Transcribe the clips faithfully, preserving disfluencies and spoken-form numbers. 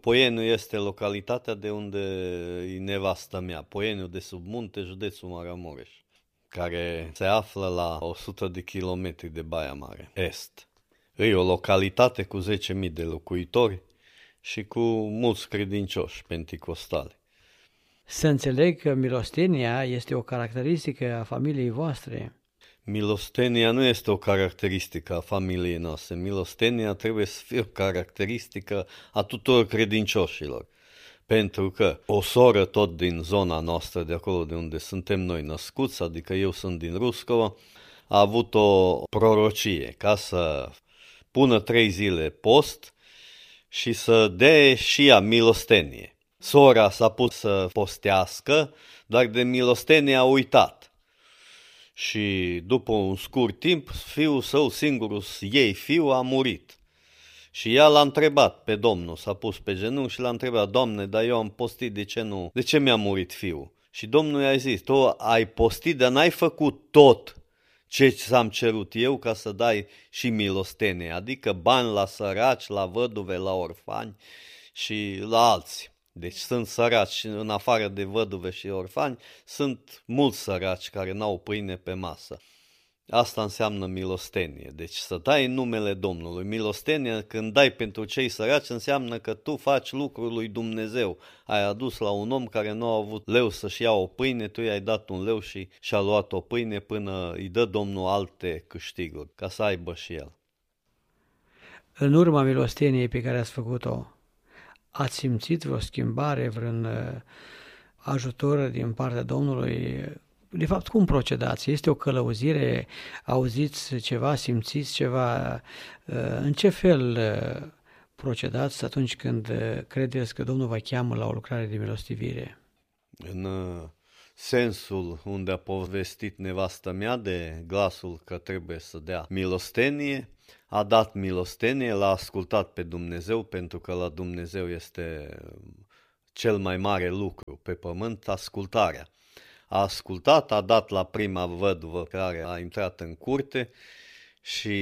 Poieniu este localitatea de unde e nevastă mea, Poieniu de sub munte, județul Maramureș, care se află la o sută de kilometri de Baia Mare, est. E o localitate cu zece mii de locuitori și cu mulți credincioși penticostali. Să înțeleg că milostenia este o caracteristică a familiei voastre. Milostenia nu este o caracteristică a familiei noastre. Milostenia trebuie să fie o caracteristică a tuturor credincioșilor. Pentru că o soră tot din zona noastră, de acolo de unde suntem noi născuți, adică eu sunt din Ruscova, a avut o prorocie ca să pună trei zile post și să dea și ea milostenie. Sora s-a pus să postească, dar de milostenie a uitat. Și după un scurt timp, fiul său, singurul ei fiu, a murit. Și ea l-a întrebat pe Domnul, s-a pus pe genunchi și l-a întrebat: Doamne, dar eu am postit, de ce nu? De ce mi-a murit fiul? Și Domnul i-a zis: tu ai postit, dar n-ai făcut tot ce ți-am cerut eu ca să dai și milostenie, adică bani la săraci, la văduve, la orfani și la alții. Deci sunt săraci, în afară de văduve și orfani, sunt mulți săraci care n-au pâine pe masă. Asta înseamnă milostenie. Deci să dai în numele Domnului. Milostenie, când dai pentru cei săraci, înseamnă că tu faci lucrul lui Dumnezeu. Ai adus la un om care nu a avut leu să-și ia o pâine, tu i-ai dat un leu și și-a luat o pâine până îi dă Domnul alte câștiguri, ca să aibă și el. În urma milosteniei pe care ați făcut-o, ați simțit vreo schimbare, vreun ajutor din partea Domnului? De fapt, cum procedați? Este o călăuzire? Auziți ceva? Simțiți ceva? În ce fel procedați atunci când credeți că Domnul vă cheamă la o lucrare de milostivire? În sensul unde a povestit nevastă mea de glasul că trebuie să dea milostenie, a dat milostenie, l-a ascultat pe Dumnezeu, pentru că la Dumnezeu este cel mai mare lucru pe pământ, ascultarea. A ascultat, a dat la prima văduvă care a intrat în curte și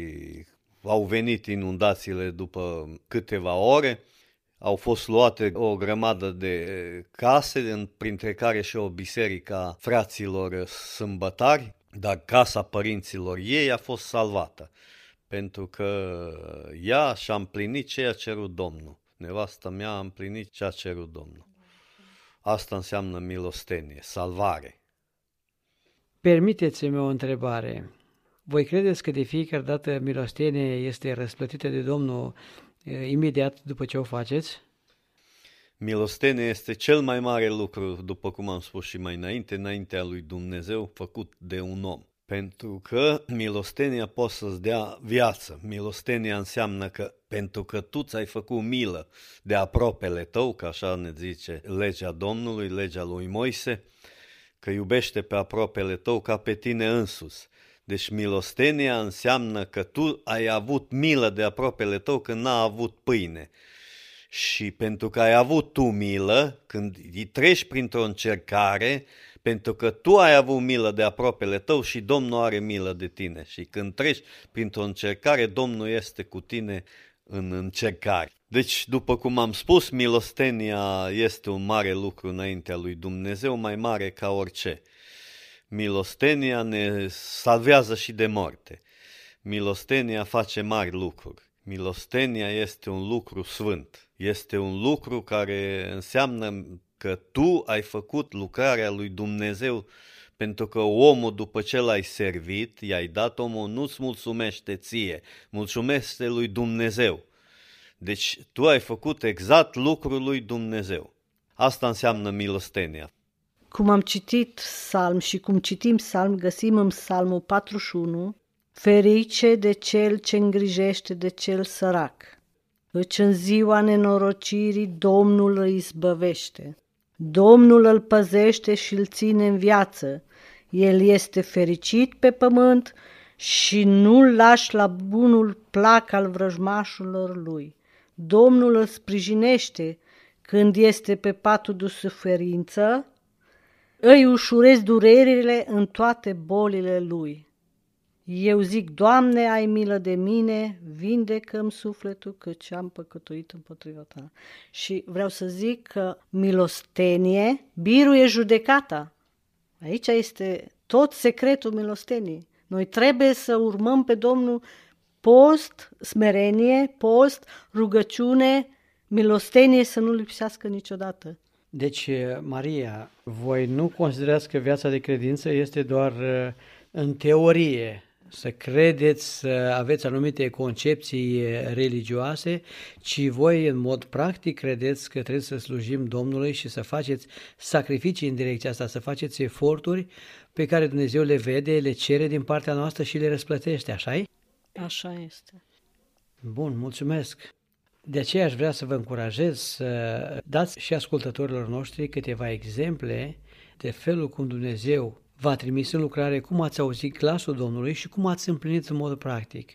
au venit inundațiile după câteva ore. Au fost luate o grămadă de case, printre care și o biserică a fraților sâmbătari, dar casa părinților ei a fost salvată, pentru că ea și-a împlinit ce a cerut Domnul. Nevastă mea a împlinit ce a cerut Domnul. Asta înseamnă milostenie, salvare. Permiteți-mi o întrebare. Voi credeți că de fiecare dată milostenie este răsplătită de Domnul imediat după ce o faceți? Milostenie este cel mai mare lucru, după cum am spus și mai înainte, înaintea lui Dumnezeu, făcut de un om. Pentru că milostenia poate să-ți dea viață. Milostenia înseamnă că pentru că tu ți-ai făcut milă de aproapele tău, că așa ne zice legea Domnului, legea lui Moise, că iubește pe aproapele tău ca pe tine însuți. Deci milostenia înseamnă că tu ai avut milă de aproapele tău când n-a avut pâine. Și pentru că ai avut tu milă, când îi treci printr-o încercare, pentru că tu ai avut milă de aproapele tău și Domnul are milă de tine. Și când treci printr-o încercare, Domnul este cu tine în încercare. Deci, după cum am spus, milostenia este un mare lucru înaintea lui Dumnezeu, mai mare ca orice. Milostenia ne salvează și de moarte. Milostenia face mari lucruri. Milostenia este un lucru sfânt. Este un lucru care înseamnă că tu ai făcut lucrarea lui Dumnezeu, pentru că omul, după ce l-ai servit, i-ai dat, omul nu-ți mulțumește ție, mulțumește lui Dumnezeu. Deci tu ai făcut exact lucrul lui Dumnezeu. Asta înseamnă milostenia. Cum am citit psalm și cum citim psalm, găsim în psalmul patruzeci și unu: ferice de cel ce îngrijește de cel sărac, căci în ziua nenorocirii Domnul îi izbăvește. Domnul îl păzește și îl ține în viață. El este fericit pe pământ și nu-l lași la bunul plac al vrăjmașilor lui. Domnul îl sprijinește când este pe patul de suferință, îi ușurezi durerile în toate bolile lui. Eu zic, Doamne, ai milă de mine, vindecă-mi sufletul, căci am păcătuit împotriva ta. Și vreau să zic că milostenie biruie judecata. Aici este tot secretul milosteniei. Noi trebuie să urmăm pe Domnul post, smerenie, post, rugăciune, milostenie să nu lipsească niciodată. Deci, Maria, voi nu considerați că viața de credință este doar în teorie, să credeți, să aveți anumite concepții religioase, ci voi în mod practic credeți că trebuie să slujim Domnului și să faceți sacrificii în direcția asta, să faceți eforturi pe care Dumnezeu le vede, le cere din partea noastră și le răsplătește, așa-i? Așa este. Bun, mulțumesc! De aceea aș vrea să vă încurajez să dați și ascultătorilor noștri câteva exemple de felul cum Dumnezeu v-a trimis în lucrare, cum ați auzit glasul Domnului și cum ați împlinit în mod practic.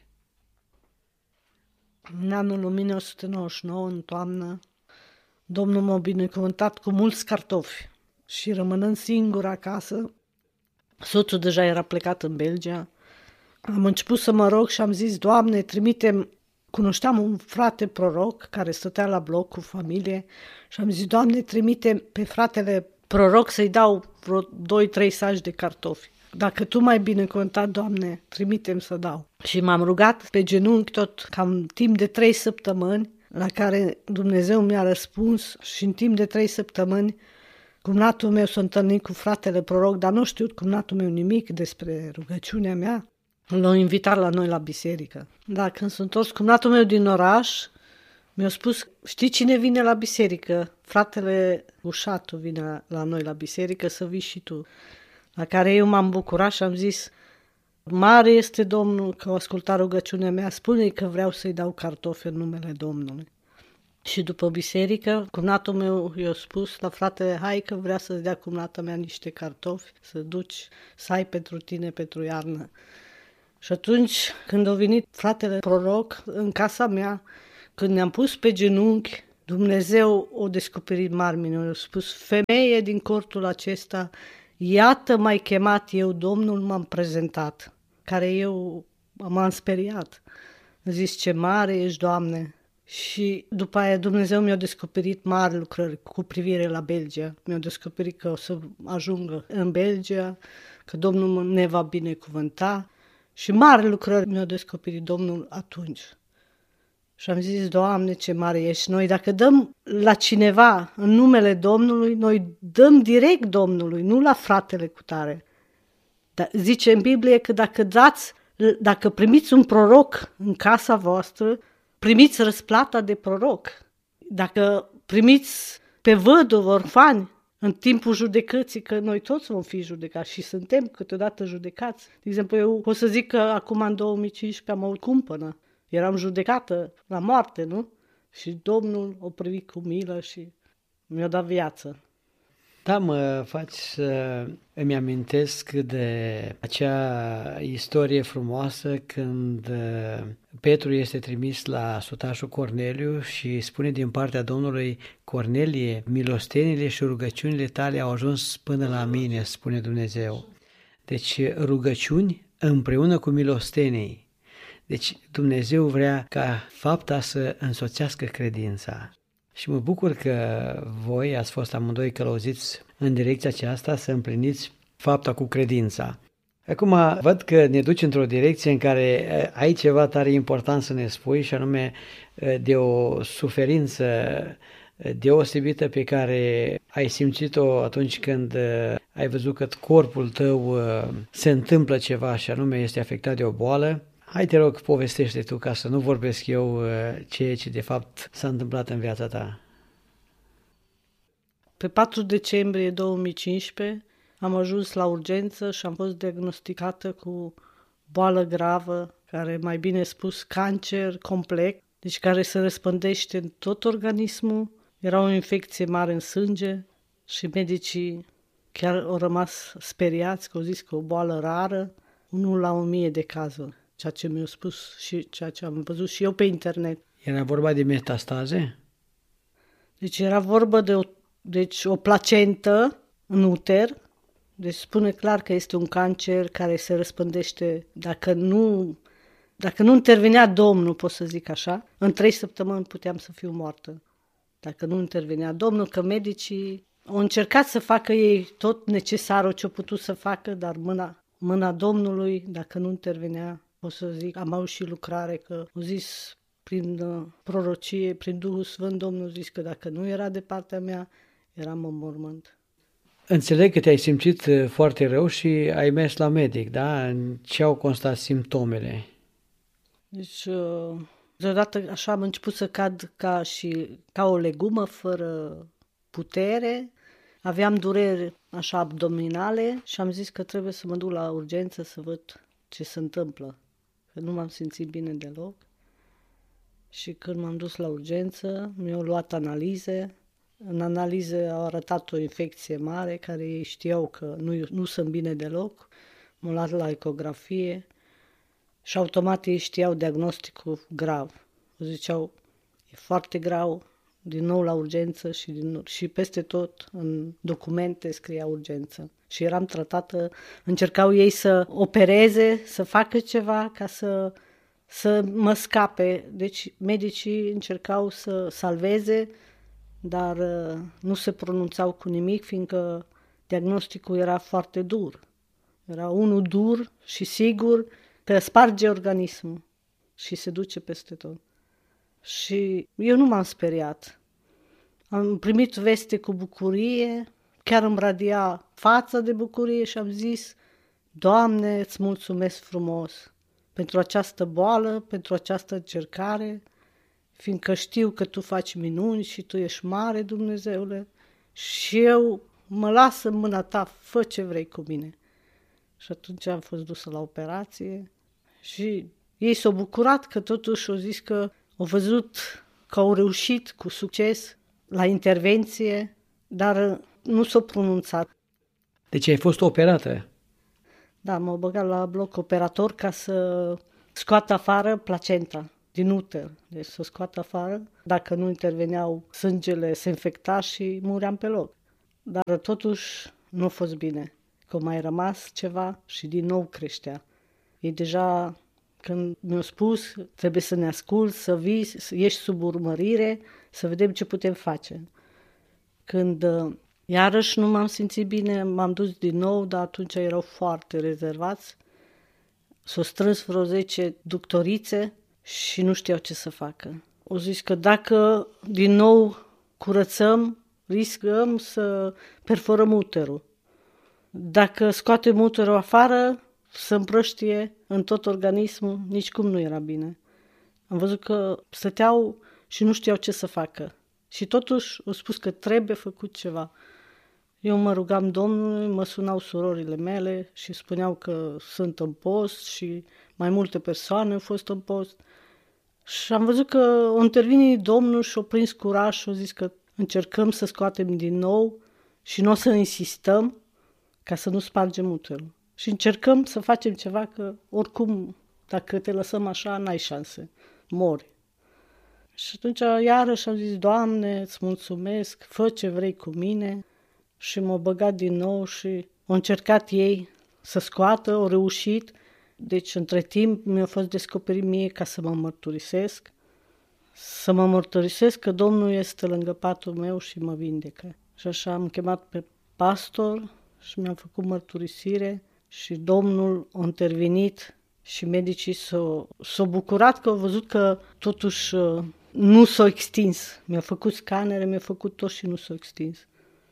În anul o mie nouă sute nouăzeci și nouă, în toamnă, Domnul m-a binecuvântat cu mulți cartofi și rămânând singur acasă, soțul deja era plecat în Belgia, am început să mă rog și am zis, Doamne, trimitem. Cunoșteam un frate proroc care stătea la bloc cu familie și am zis, Doamne, trimite pe fratele proroc să-i dau vreo doi trei saci de cartofi. Dacă Tu m-ai binecuvântat, Doamne, trimitem să dau. Și m-am rugat pe genunchi tot cam timp de trei săptămâni, la care Dumnezeu mi-a răspuns și în timp de trei săptămâni cumnatul meu s-a întâlnit cu fratele proroc, dar nu știu cumnatul meu nimic despre rugăciunea mea. L-au invitat la noi la biserică. Dar când s-a întors cumnatul meu din oraș, mi-a spus, știi cine vine la biserică? Fratele Ușatu vine la noi la biserică, să vii și tu. La care eu m-am bucurat și am zis, mare este Domnul că a ascultat rugăciunea mea, spune-i că vreau să-i dau cartofi în numele Domnului. Și după biserică, cumnatul meu i-a spus la fratele, hai că vrea să-ți dea cumnata mea niște cartofi, să duci, să ai pentru tine, pentru iarnă. Și atunci, când a venit fratele proroc în casa mea, când ne-am pus pe genunchi, Dumnezeu a descoperit mari minuni. A spus, femeie din cortul acesta, iată m-ai chemat eu, Domnul m-am prezentat, care eu m-am speriat. Am zis, ce mare ești, Doamne! Și după aia Dumnezeu mi-a descoperit mari lucrări cu privire la Belgia. Mi-a descoperit că o să ajungă în Belgia, că Domnul ne va binecuvânta. Și mari lucrări mi-a descoperit Domnul atunci. Și am zis, Doamne, ce mare ești. Noi dacă dăm la cineva în numele Domnului, noi dăm direct Domnului, nu la fratele cu tare. Dar zice în Biblie că dacă dați, dacă primiți un proroc în casa voastră, primiți răsplata de proroc. Dacă primiți pe văduvi, orfani, în timpul judecății, că noi toți vom fi judecați și suntem câteodată judecați. De exemplu, eu pot să zic că acum în două mii cincisprezece am avut cumpănă. Eram judecată la moarte, nu? Și Domnul o privit cu milă și mi-a dat viață. Da, mă faci să îmi amintesc de acea istorie frumoasă când Petru este trimis la sutașul Corneliu și spune din partea Domnului, Cornelie, milostenile și rugăciunile tale au ajuns până la mine, spune Dumnezeu. Deci rugăciuni împreună cu milostenii. Deci Dumnezeu vrea ca fapta să însoțească credința. Și mă bucur că voi ați fost amândoi călăuziți în direcția aceasta să împliniți fapta cu credința. Acum văd că ne duci într-o direcție în care ai ceva tare important să ne spui și anume de o suferință deosebită pe care ai simțit-o atunci când ai văzut că corpul tău se întâmplă ceva și anume este afectat de o boală. Hai, te rog, povestește tu ca să nu vorbesc eu ceea ce de fapt s-a întâmplat în viața ta. Pe patru decembrie două mii cincisprezece am ajuns la urgență și am fost diagnosticată cu boală gravă, care mai bine spus cancer complex, deci care se răspândește în tot organismul. Era o infecție mare în sânge și medicii chiar au rămas speriați că au zis că o boală rară, unul la o mie de cazuri. Ceea ce mi-au spus și ceea ce am văzut și eu pe internet. Era vorba de metastaze? Deci era vorba de o, deci o placentă în uter, Deci spune clar că este un cancer care se răspândește, dacă nu, dacă nu intervenea Domnul, pot să zic așa, în trei săptămâni puteam să fiu moartă. Dacă nu intervenea Domnul, că medicii au încercat să facă ei tot necesarul ce au putut să facă, dar mâna, mâna Domnului, dacă nu intervenea, pot să zic, am avut și lucrare, că au zis prin uh, prorocie, prin Duhul Sfânt, Domnul a zis că dacă nu era de partea mea, eram în mormânt. Înțeleg că te-ai simțit foarte rău și ai mers la medic, da? În ce au constat simptomele? Deci, uh, deodată așa am început să cad ca, și, ca o legumă, fără putere. Aveam dureri așa abdominale și am zis că trebuie să mă duc la urgență să văd ce se întâmplă. Că nu m-am simțit bine deloc. Și când m-am dus la urgență, mi-au luat analize. În analize au arătat o infecție mare, care ei știau că nu, nu sunt bine deloc. M-au luat la ecografie și automat ei știau diagnosticul grav. Ziceau, e foarte grav, din nou la urgență și, din, și peste tot în documente scria urgență. Și eram tratată, încercau ei să opereze, să facă ceva ca să, să mă scape. Deci medicii încercau să salveze, dar uh, nu se pronunțau cu nimic, fiindcă diagnosticul era foarte dur. Era unul dur și sigur că sparge organismul și se duce peste tot. Și eu nu m-am speriat. Am primit veste cu bucurie, chiar îmi radia fața de bucurie și am zis, Doamne, îți mulțumesc frumos pentru această boală, pentru această încercare, fiindcă știu că Tu faci minuni și Tu ești mare, Dumnezeule, și eu mă las în mâna Ta, fă ce vrei cu mine. Și atunci am fost dusă la operație și ei s-au bucurat că totuși au zis că au văzut că au reușit cu succes la intervenție, dar nu s-au pronunțat. Deci ai fost operată? Da, m-au băgat la bloc operator ca să scoată afară placenta din uter. Deci să o scoată afară. Dacă nu interveneau, sângele se infecta și muream pe loc. Dar totuși nu a fost bine, că mai rămas ceva și din nou creștea. Ei deja, când mi-au spus, trebuie să ne asculți, să vii, să ieși sub urmărire, să vedem ce putem face. Când uh, iarăși nu m-am simțit bine, m-am dus din nou, dar atunci erau foarte rezervați. S-au strâns vreo zece doctorițe și nu știau ce să facă. Au zis că dacă din nou curățăm, riscăm să perforăm uterul. Dacă scoatem uterul afară, să împrăștie în tot organismul, nici cum nu era bine. Am văzut că stăteau și nu știau ce să facă. Și totuși au spus că trebuie făcut ceva. Eu mă rugam Domnului, mă sunau surorile mele și spuneau că sunt în post și mai multe persoane au fost în post. Și am văzut că o intervine Domnul și o prins curaj și o zis că încercăm să scoatem din nou și nu o să insistăm ca să nu spargem uterul. Și încercăm să facem ceva, că oricum, dacă te lăsăm așa, n-ai șanse, mori. Și atunci iarăși am zis, Doamne, îți mulțumesc, fă ce vrei cu mine. Și m-au băgat din nou și au încercat ei să scoată, au reușit. Deci, între timp, mi-a fost descoperit mie ca să mă mărturisesc, să mă mărturisesc că Domnul este lângă patul meu și mă vindecă. Și așa am chemat pe pastor și mi-am făcut mărturisire și Domnul a intervenit și medicii s-au, s-au bucurat că au văzut că totuși nu s-au extins. Mi-a făcut scanere, mi-a făcut tot și nu s-au extins.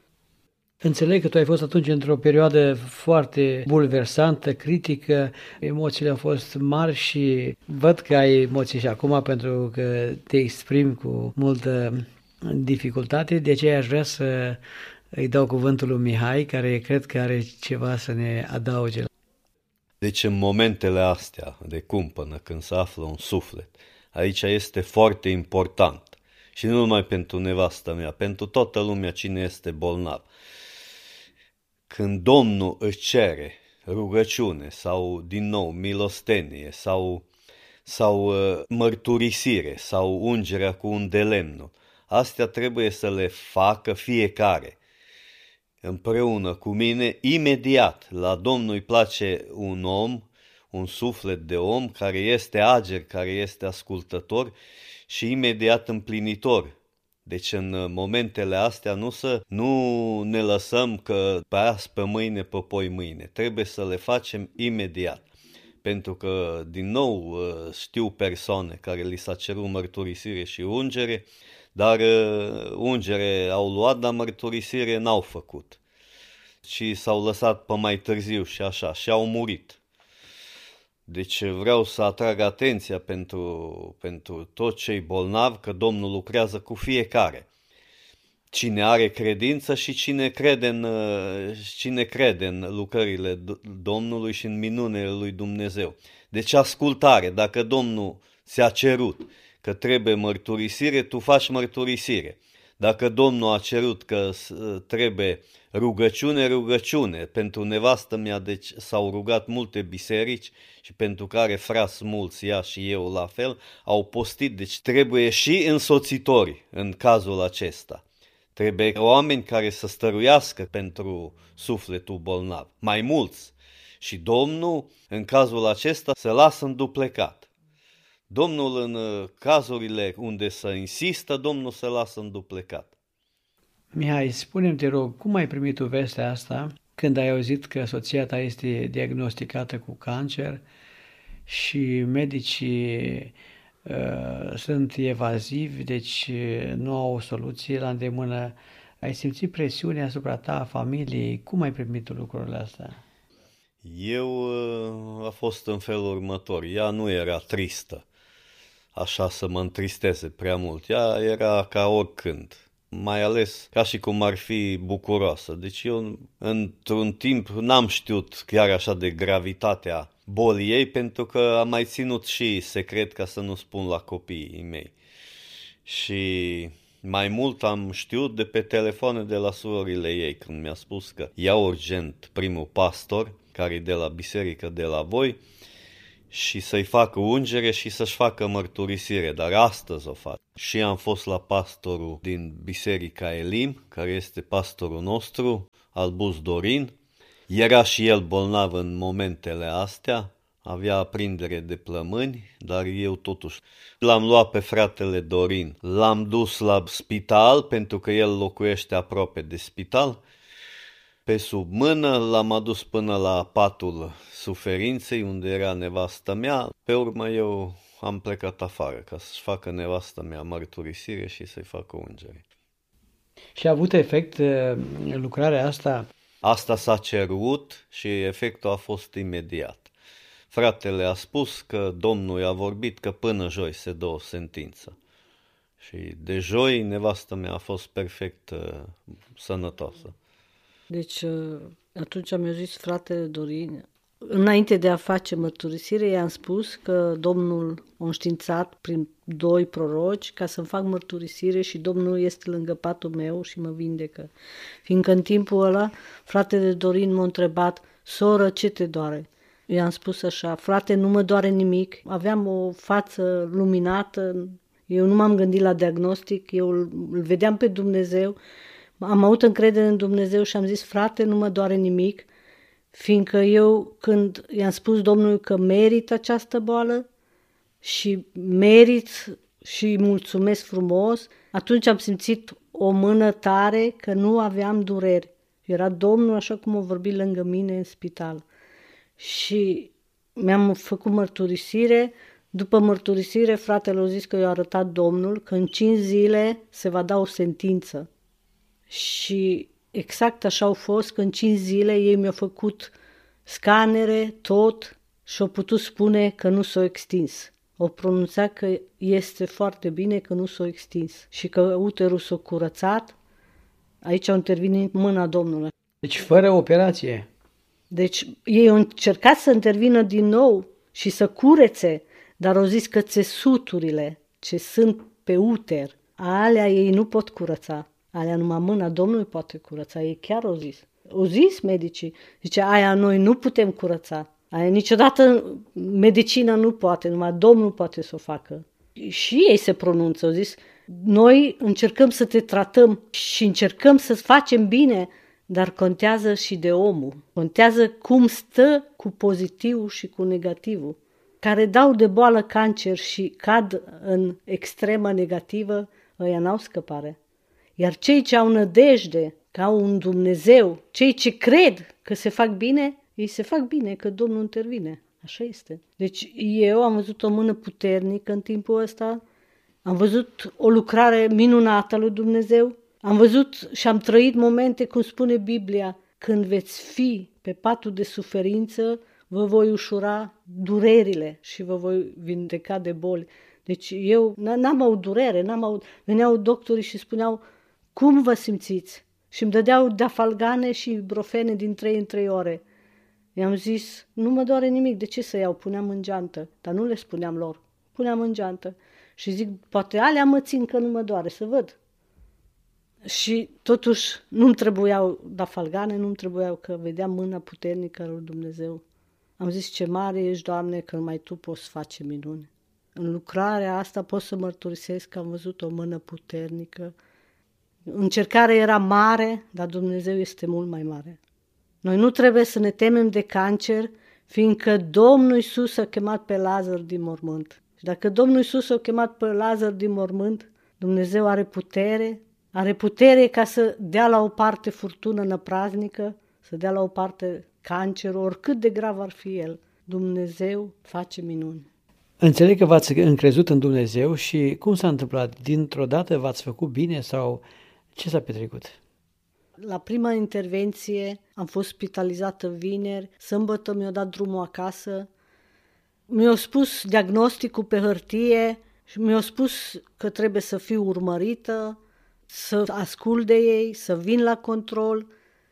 Înțeleg că tu ai fost atunci într-o perioadă foarte bulversantă, critică, emoțiile au fost mari și văd că ai emoții și acum pentru că te exprimi cu multă dificultate, de aceea aș vrea să îi dau cuvântul lui Mihai, care cred că are ceva să ne adauge. Deci în momentele astea de cumpănă, când se află un suflet, aici este foarte important și nu numai pentru nevastă mea, pentru toată lumea cine este bolnav. Când Domnul își cere rugăciune sau, din nou, milostenie sau, sau uh, mărturisire sau ungerea cu un de lemnul, astea trebuie să le facă fiecare. împreună cu mine, imediat. La Domnul îi place un om, un suflet de om care este ager, care este ascultător și imediat împlinitor. Deci în momentele astea nu, să, nu ne lăsăm că pe azi, pe mâine, pe poi mâine. Trebuie să le facem imediat. Pentru că, din nou, știu persoane care li s-a cerut mărturisire și ungere, dar ungere au luat, dar mărturisire n-au făcut. Și s-au lăsat pe mai târziu și așa, și au murit. Deci vreau să atrag atenția pentru, pentru toți cei bolnavi că Domnul lucrează cu fiecare. Cine are credință și cine crede în, cine crede în lucrările Domnului și în minunile lui Dumnezeu. Deci ascultare, dacă Domnul ți-a cerut că trebuie mărturisire, tu faci mărturisire. Dacă Domnul a cerut că trebuie rugăciune, rugăciune. Pentru nevastă mea deci, s-au rugat multe biserici și pentru care frați mulți, ea și eu la fel, au postit. Deci trebuie și însoțitori în cazul acesta. Trebuie oameni care să stăruiască pentru sufletul bolnav, mai mulți. Și Domnul, în cazul acesta, se lasă înduplecat. Domnul, în cazurile unde se insistă, Domnul se lasă înduplecat. Mihai, spune-mi, te rog, cum ai primit tu vestea asta când ai auzit că soția ta este diagnosticată cu cancer și medicii uh, sunt evazivi, deci nu au o soluție la îndemână? Ai simțit presiune asupra ta, a familiei? Cum ai primit tu lucrurile astea? Eu uh, a fost în felul următor. Ea nu era tristă, așa să mă întristeze prea mult. Ea era ca oricând. Mai ales ca și cum ar fi bucuroasă. Deci eu într-un timp n-am știut chiar așa de gravitatea bolii ei, pentru că am mai ținut și secret ca să nu spun la copiii mei. Și mai mult am știut de pe telefoane de la surorile ei, când mi-a spus că ia urgent primul pastor, care e de la biserică de la voi, și să-i facă ungere și să-și facă mărturisire, dar astăzi o fac. Și am fost la pastorul din biserica Elim, care este pastorul nostru, Albus Dorin. Era și el bolnav în momentele astea, avea aprindere de plămâni, dar eu totuși l-am luat pe fratele Dorin, l-am dus la spital, pentru că el locuiește aproape de spital. Pe sub mână l-am adus până la patul suferinței, unde era nevastă mea. Pe urmă eu am plecat afară ca să-și facă nevastă mea mărturisire și să-i facă ungere. Și a avut efect lucrarea asta? Asta s-a cerut și efectul a fost imediat. Fratele a spus că Domnul i-a vorbit că până joi se dă o sentință. Și de joi nevastă mea a fost perfect uh, sănătoasă. Deci atunci mi-a zis fratele Dorin, înainte de a face mărturisire, i-am spus că Domnul a înștiințat prin doi proroci ca să-mi fac mărturisire și Domnul este lângă patul meu și mă vindecă. Fiindcă în timpul ăla, fratele Dorin m-a întrebat, soră, ce te doare? I-am spus așa, frate, nu mă doare nimic, aveam o față luminată, eu nu m-am gândit la diagnostic, eu îl vedeam pe Dumnezeu. Am avut încredere în Dumnezeu și am zis, frate, nu mă doare nimic, fiindcă eu când i-am spus Domnului că merit această boală și merit și îi mulțumesc frumos, atunci am simțit o mână tare că nu aveam dureri. Era Domnul așa cum a vorbit lângă mine în spital. Și mi-am făcut mărturisire. După mărturisire, fratele a zis că i-a arătat Domnul că în cinci zile se va da o sentință. Și exact așa au fost, că în cinci zile ei mi-au făcut scanere, tot, și au putut spune că nu s-au extins. Au pronunțat că este foarte bine că nu s-au extins și că uterul s-a curățat. Aici au intervenit mâna Domnului. Deci fără operație. Deci ei au încercat să intervină din nou și să curețe, dar au zis că țesuturile ce sunt pe uter, alea ei nu pot curăța. Alea numai mâna Domnului poate curăța, ei chiar au zis. Au zis medicii, zice, aia noi nu putem curăța, aia niciodată medicina nu poate, numai Domnul poate să o facă. Și ei se pronunță, au zis, noi încercăm să te tratăm și încercăm să facem bine, dar contează și de omul. Contează cum stă cu pozitivul și cu negativul. Care dau de boală cancer și cad în extremă negativă, ăia n-au scăpare. Iar cei ce au nădejde, că au un Dumnezeu, cei ce cred că se fac bine, ei se fac bine, că Domnul intervine. Așa este. Deci eu am văzut o mână puternică în timpul ăsta, am văzut o lucrare minunată a lui Dumnezeu, am văzut și am trăit momente, cum spune Biblia, când veți fi pe patul de suferință, vă voi ușura durerile și vă voi vindeca de boli. Deci eu n-am avut durere, n-am avut... Veneau doctorii și spuneau, cum vă simțiți? Și îmi dădeau dafalgane și ibuprofene din trei în trei ore. I-am zis, nu mă doare nimic, de ce să iau? Puneam în geantă. Dar nu le spuneam lor, puneam în geantă. Și zic, poate alea mă țin că nu mă doare, să văd. Și totuși nu-mi trebuiau dafalgane, nu-mi trebuiau, că vedeam mâna puternică a lui Dumnezeu. Am zis, ce mare ești, Doamne, că numai Tu poți face minuni. În lucrarea asta pot să mărturisesc că am văzut o mână puternică. Încercarea era mare, dar Dumnezeu este mult mai mare. Noi nu trebuie să ne temem de cancer, fiindcă Domnul Iisus a chemat pe Lazar din mormânt. Și dacă Domnul Iisus a chemat pe Lazar din mormânt, Dumnezeu are putere, are putere ca să dea la o parte furtună năpraznică, să dea la o parte cancerul, oricât de grav ar fi el. Dumnezeu face minuni. Înțeleg că v-ați încrezut în Dumnezeu și cum s-a întâmplat? Dintr-o dată v-ați făcut bine sau ce s-a petrecut? La prima intervenție am fost spitalizată vineri, sâmbătă mi-a dat drumul acasă, mi-a spus diagnosticul pe hârtie și mi-a spus că trebuie să fiu urmărită, să ascult de ei, să vin la control,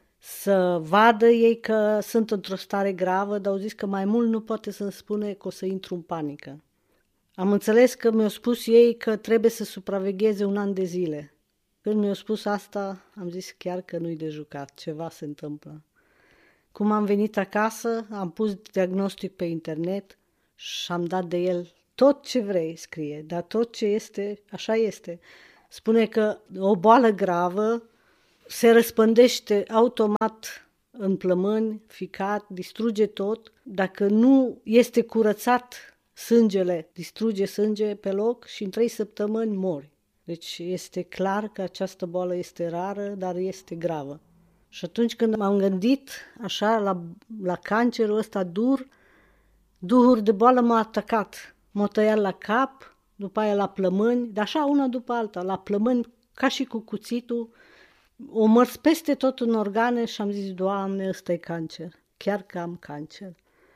să vadă ei că sunt într-o stare gravă, dar au zis că mai mult nu poate să-mi spune că o să intru în panică. Am înțeles că mi-au spus ei că trebuie să supravegheze un an de zile. Când mi-au spus asta, am zis chiar că nu-i de jucat, ceva se întâmplă. Cum am venit acasă, am pus diagnostic pe internet și am dat de el tot ce vrei, scrie, dar tot ce este, așa este. Spune că o boală gravă se răspândește automat în plămâni, ficat, distruge tot. Dacă nu este curățat sângele, distruge sânge pe loc și în trei săptămâni mori. Deci este clar că această boală este rară, dar este gravă. Și atunci când m-am gândit așa la, la cancerul ăsta dur, duhuri de boală m-a atacat. M-a tăiat la cap, după aia la plămâni, dar așa una după alta, la plămâni ca și cu cuțitul, o mărs peste tot în organe și am zis, Doamne, ăsta e cancer, chiar că am cancer.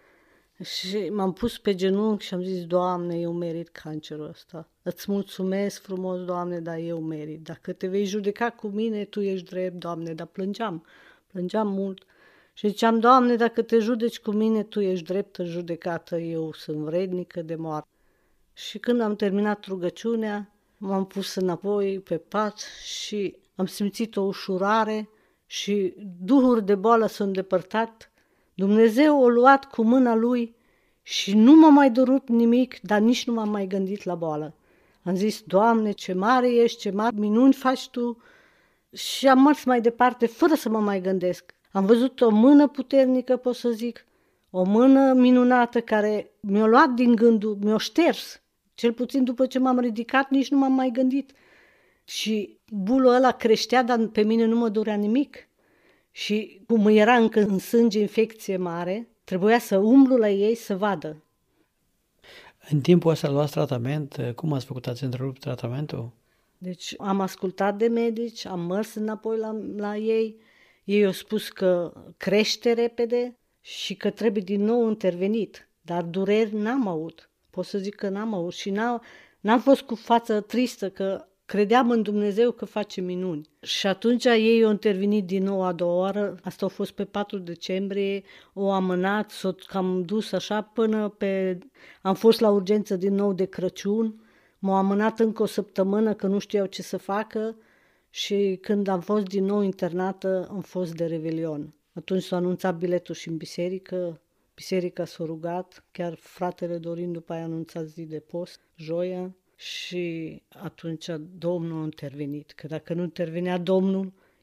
Și m-am pus pe genunchi și am zis, Doamne, eu merit cancerul ăsta. Îți mulțumesc frumos, Doamne, dar eu merit. Dacă te vei judeca cu mine, Tu ești drept, Doamne, dar plângeam, plângeam mult. Și ziceam, Doamne, dacă te judeci cu mine, Tu ești drept în judecată, eu sunt vrednică de moarte. Și când am terminat rugăciunea, m-am pus înapoi pe pat și am simțit o ușurare și duhuri de boală s-au îndepărtat. Dumnezeu a luat cu mâna Lui și nu m-a mai durut nimic, dar nici nu m-am mai gândit la boală. Am zis, Doamne, ce mare ești, ce mari minuni faci Tu, și am mers mai departe fără să mă mai gândesc. Am văzut o mână puternică, pot să zic, o mână minunată care mi-a luat din gândul, mi-a șters. Cel puțin după ce m-am ridicat, nici nu m-am mai gândit. Și bulul ăla creștea, dar pe mine nu mă durea nimic. Și cum era încă în sânge infecție mare, trebuia să umblu la ei să vadă. În timpul ăsta luați tratament, cum ați făcut? Ați întrerupt tratamentul? Deci am ascultat de medici, am mers înapoi la, la ei, ei au spus că crește repede și că trebuie din nou intervenit, dar dureri n-am avut. Pot să zic că n-am avut și n-am, n-am fost cu față tristă, că credeam în Dumnezeu că face minuni. Și atunci ei au intervenit din nou a doua oară, asta a fost pe patru decembrie, o amânat, s-o cam dus așa până pe... Am fost la urgență din nou de Crăciun, m-au amânat încă o săptămână că nu știau ce să facă și când am fost din nou internată am fost de Revelion. Atunci s-a anunțat biletul și în biserică, biserica s-a rugat, chiar fratele Dorin după aia a anunțat zi de post, joia, și atunci Domnul a intervenit, că dacă nu intervenea Domnul,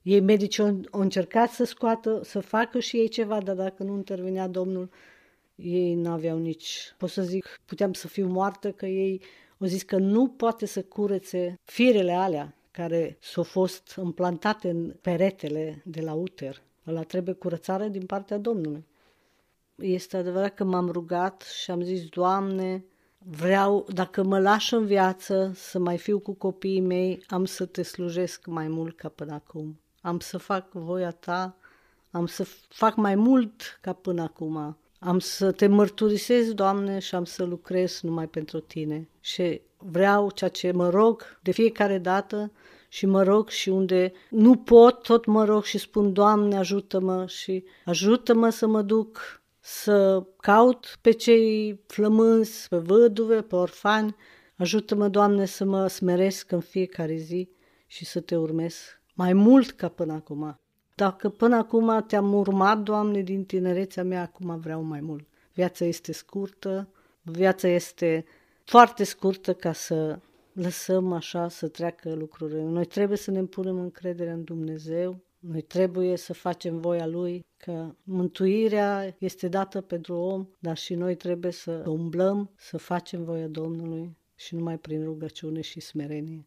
Ei medici au, au încercat să scoată, să facă și ei ceva, dar dacă nu intervenea Domnul, ei n-aveau nici, pot să zic, puteam să fiu moartă, că ei au zis că nu poate să curețe firele alea care s-au fost implantate în peretele de la uter. Ăla trebuie curățare din partea Domnului. Este adevărat că m-am rugat și am zis, Doamne, vreau, dacă mă lași în viață să mai fiu cu copiii mei, am să te slujesc mai mult ca până acum. Am să fac voia ta, am să fac mai mult ca până acum. Am să te mărturisesc, Doamne, și am să lucrez numai pentru tine. Și vreau ceea ce mă rog de fiecare dată și mă rog și unde nu pot, tot mă rog și spun, Doamne, ajută-mă și ajută-mă să mă duc să caut pe cei flămânzi, pe văduve, pe orfani. Ajută-mă, Doamne, să mă smeresc în fiecare zi și să te urmez mai mult ca până acum. Dacă până acum te-am urmat, Doamne, din tinerețea mea, acum vreau mai mult. Viața este scurtă, viața este foarte scurtă ca să lăsăm așa să treacă lucrurile. Noi trebuie să ne punem încrederea în Dumnezeu, noi trebuie să facem voia Lui, că mântuirea este dată pentru om, dar și noi trebuie să umblăm, să facem voia Domnului și numai prin rugăciune și smerenie.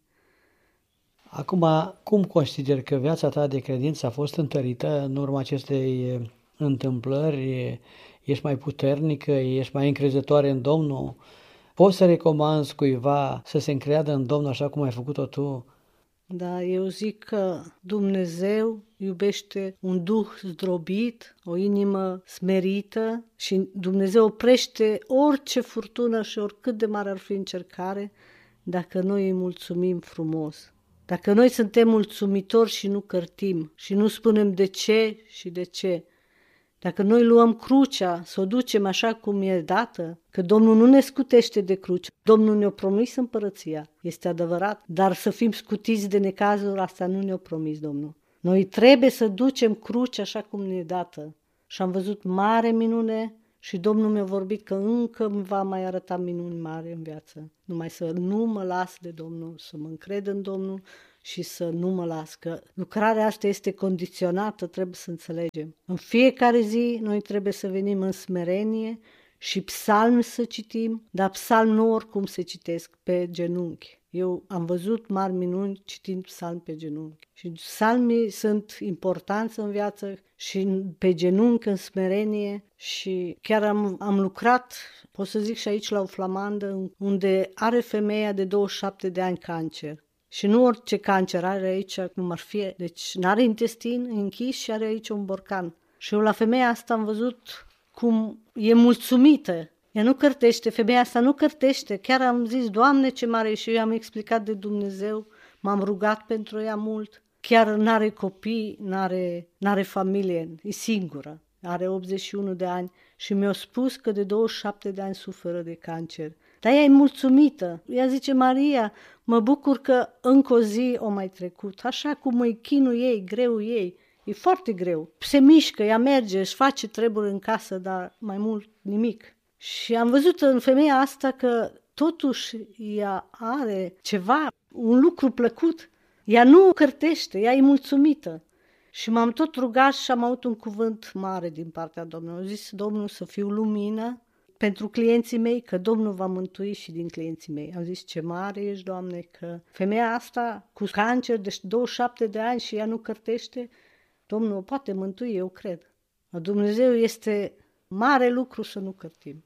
Acum, cum consideri că viața ta de credință a fost întărită în urma acestei întâmplări? Ești mai puternică? Ești mai încrezătoare în Domnul? Poți să recomanzi cuiva să se încreadă în Domnul așa cum ai făcut-o tu? Da, eu zic că Dumnezeu iubește un duh zdrobit, o inimă smerită și Dumnezeu oprește orice furtună și oricât de mare ar fi încercare dacă noi îi mulțumim frumos. Dacă noi suntem mulțumitori și nu cărtim și nu spunem de ce și de ce, dacă noi luăm crucea, să o ducem așa cum e dată, că Domnul nu ne scutește de cruce, Domnul ne-a promis împărăția, este adevărat, dar să fim scutiți de necazuri, asta nu ne-a promis Domnul. Noi trebuie să ducem crucea așa cum ne e dată. Și am văzut mare minune și Domnul mi-a vorbit că încă îmi va mai arăta minuni mari în viață. Numai să nu mă las de Domnul, să mă încred în Domnul și să nu mă las, că lucrarea asta este condiționată, trebuie să înțelegem. În fiecare zi noi trebuie să venim în smerenie și psalmi să citim, dar psalmi nu oricum se citesc pe genunchi. Eu am văzut mari minuni citind psalmi pe genunchi. Și psalmii sunt importanți în viață și pe genunchi, în smerenie. Și chiar am, am lucrat, pot să zic și aici la o flamandă, unde are femeia de douăzeci și șapte de ani cancer. Și nu orice cancer are aici, cum ar fi. Deci n-are intestin închis și are aici un borcan. Și eu la femeia asta am văzut cum e mulțumită. Ea nu cărtește, femeia asta nu cărtește. Chiar am zis, Doamne, ce mare, și eu i-am explicat de Dumnezeu, m-am rugat pentru ea mult. Chiar n-are copii, n-are, n-are familie, e singură. Are optzeci și unu de ani și mi-a spus că de douăzeci și șapte de ani suferă de cancer. Dar ea e mulțumită. Ea zice, Maria, mă bucur că încă o zi o mai trecut. Așa cum e chinul ei, greu ei. E foarte greu. Se mișcă, ea merge, își face treburi în casă, dar mai mult nimic. Și am văzut în femeia asta că totuși ea are ceva, un lucru plăcut. Ea nu cărtește, ea e mulțumită. Și m-am tot rugat și am avut un cuvânt mare din partea Domnului. Am zis, Domnul, să fiu lumină pentru clienții mei, că Domnul va mântui și din clienții mei. Am zis, ce mare ești, Doamne, că femeia asta cu cancer de douăzeci și șapte de ani și ea nu cărtește, Domnul o poate mântui, eu cred. Dumnezeu este mare lucru să nu cărtim.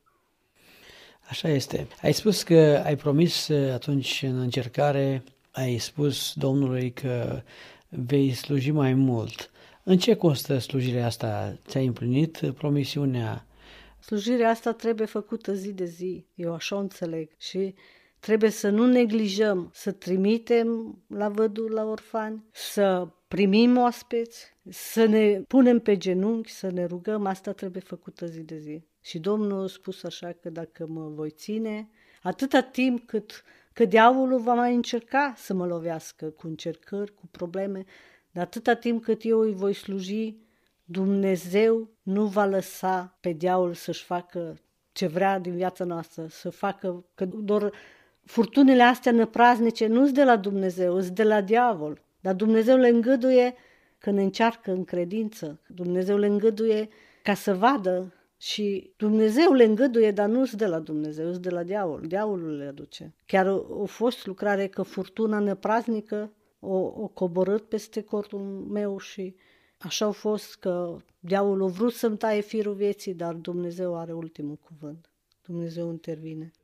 Așa este. Ai spus că ai promis atunci în încercare, ai spus Domnului că vei sluji mai mult. În ce constă slujirea asta? Ți-ai împlinit promisiunea? Slujirea asta trebuie făcută zi de zi, eu așa o înțeleg. Și trebuie să nu neglijăm, să trimitem la văduvi, la orfani, să primim oaspeți, să ne punem pe genunchi, să ne rugăm, asta trebuie făcută zi de zi. Și Domnul a spus așa că dacă mă voi ține, atâta timp cât, cât diavolul va mai încerca să mă lovească cu încercări, cu probleme, dar atâta timp cât eu îi voi sluji, Dumnezeu nu va lăsa pe diavol să-și facă ce vrea din viața noastră, să facă, că doar furtunile astea năpraznice nu-s de la Dumnezeu, sunt de la diavol, dar Dumnezeu le îngăduie când încearcă în credință. Dumnezeu le îngăduie ca să vadă și Dumnezeu le îngăduie, dar nu-s de la Dumnezeu, s de la diavol. Diavolul le aduce. Chiar a fost lucrare că furtuna năpraznică o, o coborât peste cortul meu și așa a fost că diavolul a vrut să-mi taie firul vieții, dar Dumnezeu are ultimul cuvânt. Dumnezeu intervine.